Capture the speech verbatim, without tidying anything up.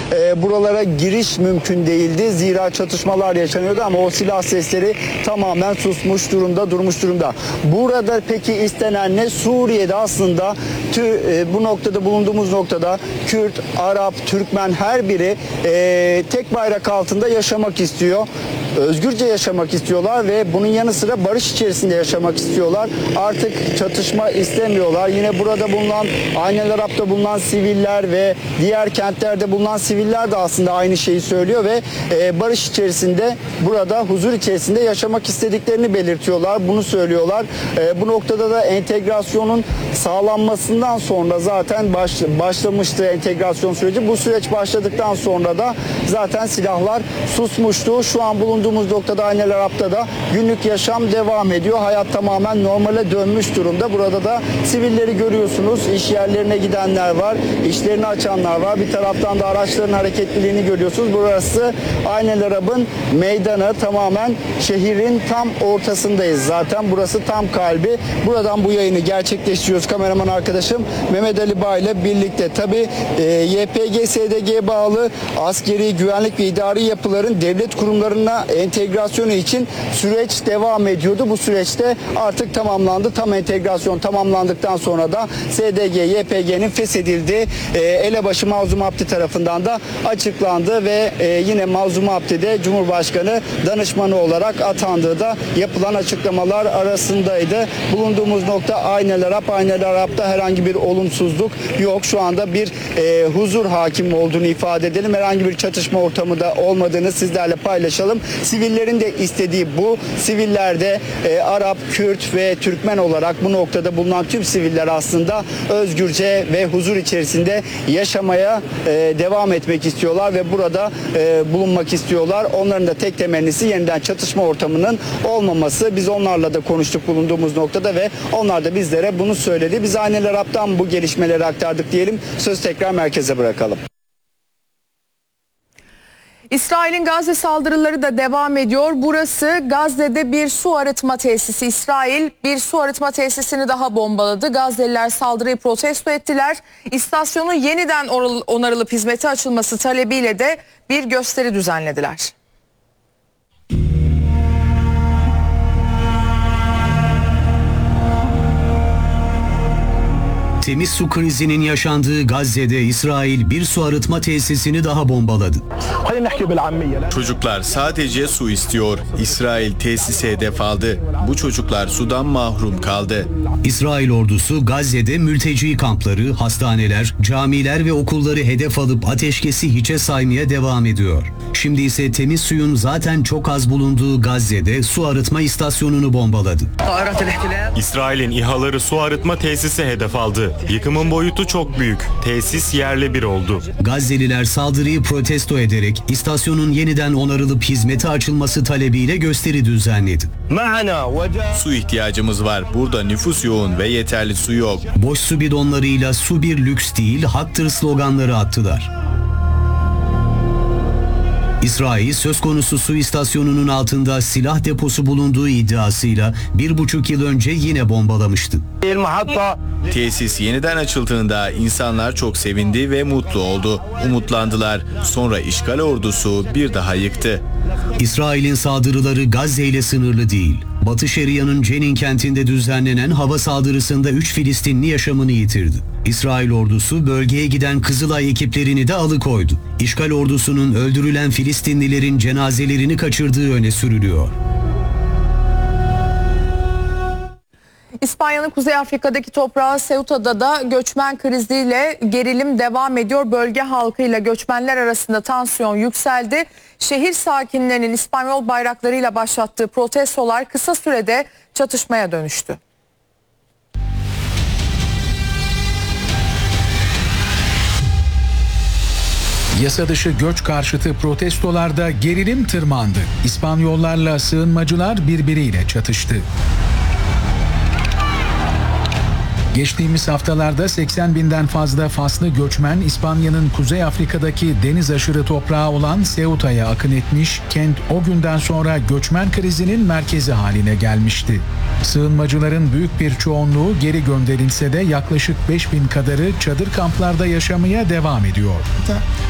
e, buralara giriş mümkün değildi. Zira çatışmalar yaşanıyordu ama o silah sesleri tamamen susmuş durumda, durmuş durumda. Burada peki istenen ne? Suriye'de aslında tü, e, bu noktada bulunduğumuz noktada Kürt, Arap, Türkmen her biri e, tek bayrak altında yaşamak istiyor. Özgürce yaşamak istiyorlar ve bunun yanı sıra barış içerisinde yaşamak istiyorlar. Artık çatışma istemiyorlar. Yine burada bulunan, Aynel Arap'ta bulunan siviller ve diğer kentlerde bulunan siviller de aslında aynı şeyi söylüyor ve e, barış içerisinde, burada huzur içerisinde yaşamak istediklerini belirtiyorlar. Bunu söylüyorlar. E, bu noktada da entegrasyonun sağlanmasından sonra zaten baş, başlamıştı entegrasyon süreci. Bu süreç başladıktan sonra da zaten silahlar susmuştu. Şu an bulunduğumuz noktada Aynel Arap'ta da günlük yaşam devam ediyor. Hayat tamamen normale dönmüş durumda. Burada da sivilleri görüyorsunuz. İş yerlerine gidenler var. İşlerini açanlar var. Bir taraftan da araçların hareketliliğini görüyorsunuz. Burası Aynel Arap'ın meydanı. Tamamen şehrin tam ortasındayız zaten. Burası tam kalbi. Buradan bu yayını gerçekleştiriyoruz. Kameraman arkadaşım Mehmet Ali Bağ ile birlikte. Tabi e, Y P G S D G'ye bağlı askeri, güvenlik ve idari yapıların devlet kurumlarına entegrasyonu için süreç devam ediyordu. Bu süreçte artık tamamlandı. Tam entegrasyon tamamlandıktan sonra da S D G, Y P G'nin feshedildiği e, elebaşı Mazlum Abdi tarafından da açıklandı ve e, yine Mazlum Abdi de Cumhurbaşkanı danışmanı olarak atandığı da yapılan açıklamalar arasındaydı. Bulunduğumuz nokta Aynel Arap. Aynel Arap'ta herhangi bir olumsuzluk yok. Şu anda bir e, huzur hakim olduğunu ifade edelim. Herhangi bir çatışma ortamı da olmadığını sizlerle paylaşalım. Sivillerin de istediği bu. Siviller de e, Arap, Kürt ve Türkmen olarak bu noktada bulunan tüm siviller aslında özgürce ve huzur içerisinde yaşamaya e, devam etmek istiyorlar ve burada e, bulunmak istiyorlar. Onların da tek temennisi yeniden çatışma ortamının olmaması. Biz onlarla da konuştuk bulunduğumuz noktada ve onlar da bizlere bunu söyledi. Biz Aynel Arap'tan bu gelişmeleri aktardık diyelim. Söz tekrar merkeze bırakalım. İsrail'in Gazze saldırıları da devam ediyor. Burası Gazze'de bir su arıtma tesisi. İsrail bir su arıtma tesisini daha bombaladı. Gazze'liler saldırıyı protesto ettiler. İstasyonun yeniden onarılıp hizmete açılması talebiyle de bir gösteri düzenlediler. Temiz su krizinin yaşandığı Gazze'de İsrail bir su arıtma tesisini daha bombaladı. Çocuklar sadece su istiyor. İsrail tesise hedef aldı. Bu çocuklar sudan mahrum kaldı. İsrail ordusu Gazze'de mülteci kampları, hastaneler, camiler ve okulları hedef alıp ateşkesi hiçe saymaya devam ediyor. Şimdi ise temiz suyun zaten çok az bulunduğu Gazze'de su arıtma istasyonunu bombaladı. İsrail'in İHA'ları su arıtma tesisi hedef aldı. Yıkımın boyutu çok büyük. Tesis yerle bir oldu. Gazze'liler saldırıyı protesto ederek istasyonun yeniden onarılıp hizmete açılması talebiyle gösteri düzenledi. Su ihtiyacımız var. Burada nüfus yoğun ve yeterli su yok. Boş su bidonlarıyla su bir lüks değil, haktır sloganları attılar. İsrail söz konusu su istasyonunun altında silah deposu bulunduğu iddiasıyla bir buçuk yıl önce yine bombalamıştı. Tesis yeniden açıldığında insanlar çok sevindi ve mutlu oldu. Umutlandılar. Sonra işgal ordusu bir daha yıktı. İsrail'in saldırıları Gazze ile sınırlı değil. Batı Şeria'nın Cenin kentinde düzenlenen hava saldırısında üç Filistinli yaşamını yitirdi. İsrail ordusu bölgeye giden Kızılay ekiplerini de alıkoydu. İşgal ordusunun öldürülen Filistinlilerin cenazelerini kaçırdığı öne sürülüyor. İspanya'nın Kuzey Afrika'daki toprağı Ceuta'da da göçmen kriziyle gerilim devam ediyor. Bölge halkıyla göçmenler arasında tansiyon yükseldi. Şehir sakinlerinin İspanyol bayraklarıyla başlattığı protestolar kısa sürede çatışmaya dönüştü. Yasa dışı göç karşıtı protestolarda gerilim tırmandı. İspanyollarla sığınmacılar birbiriyle çatıştı. Geçtiğimiz haftalarda seksen binden fazla Faslı göçmen İspanya'nın Kuzey Afrika'daki deniz aşırı toprağı olan Ceuta'ya akın etmiş, kent o günden sonra göçmen krizinin merkezi haline gelmişti. Sığınmacıların büyük bir çoğunluğu geri gönderilse de yaklaşık beş bin kadarı çadır kamplarda yaşamaya devam ediyor.